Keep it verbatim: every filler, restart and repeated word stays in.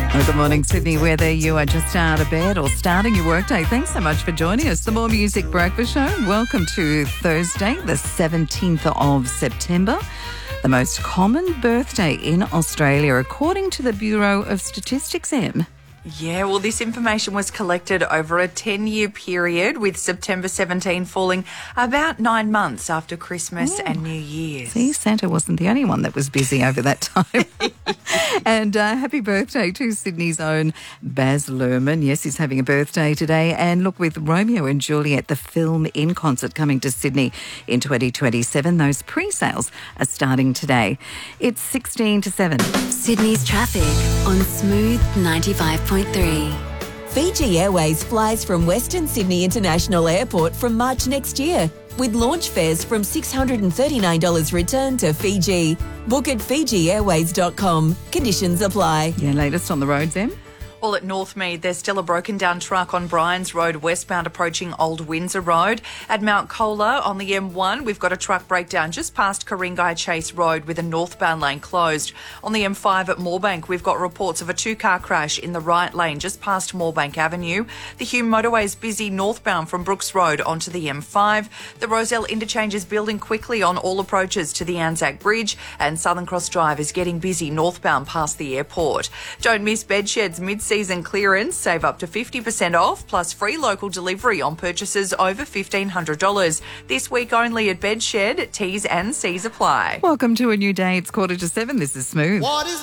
Well, good morning, Sydney. Whether you are just out of bed or starting your workday, thanks so much for joining us. The More Music Breakfast Show. Welcome to Thursday, the seventeenth of September. The most common birthday in Australia, according to the Bureau of Statistics, Em. Yeah, well, this information was collected over a ten-year period, with September seventeenth falling about nine months after Christmas oh. and New Year's. See, Santa wasn't the only one that was busy over that time. And uh, happy birthday to Sydney's own Baz Luhrmann. Yes, he's having a birthday today. And look, with Romeo and Juliet, the film in concert, coming to Sydney in twenty twenty-seven, those pre-sales are starting today. It's sixteen to seven. Sydney's traffic on Smooth ninety-five point three. Fiji Airways flies from Western Sydney International Airport from March next year, with launch fares from six hundred thirty-nine dollars return to Fiji. Book at fiji airways dot com. Conditions apply. Yeah, latest on the roads, Em. Well, at Northmead, there's still a broken down truck on Bryans Road westbound approaching Old Windsor Road. At Mount Colah on the M one, we've got a truck breakdown just past Ku-ring-gai Chase Road with a northbound lane closed. On the M five at Moorebank, we've got reports of a two-car crash in the right lane just past Moorebank Avenue. The Hume motorway is busy northbound from Brooks Road onto the M five. The Rozelle interchange is building quickly on all approaches to the Anzac Bridge, and Southern Cross Drive is getting busy northbound past the airport. Don't miss Bedshed's mid-season clearance. Save up to fifty percent off, plus free local delivery on purchases over fifteen hundred dollars. This week only at Bedshed. T's and C's apply. Welcome to a new day. It's quarter to seven. This is Smooth. What is